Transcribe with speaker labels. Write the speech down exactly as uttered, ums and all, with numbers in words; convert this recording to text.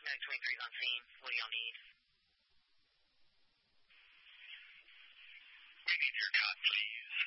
Speaker 1: Medic twenty-three is on scene. What do y'all need?
Speaker 2: We need your cut, please.